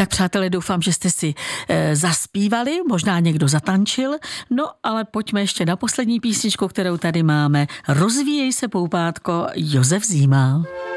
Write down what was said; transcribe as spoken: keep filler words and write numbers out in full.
Tak přátelé, doufám, že jste si e, zaspívali, možná někdo zatančil, no ale pojďme ještě na poslední písničku, kterou tady máme. Rozvíjej se, poupátko, Josef Zímal.